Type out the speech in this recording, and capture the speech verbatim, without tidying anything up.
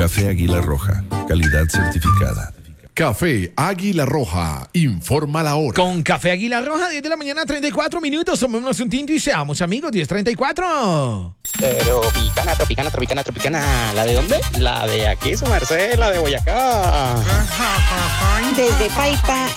Café Águila Roja, calidad certificada. Café Águila Roja, informa la hora. Con Café Águila Roja, diez de la mañana, treinta y cuatro minutos. Tomémonos un tinto y seamos amigos, diez treinta y cuatro. Tropicana, tropicana, tropicana, tropicana. ¿La de dónde? La de aquí, su merced, la de Boyacá. Desde Paipa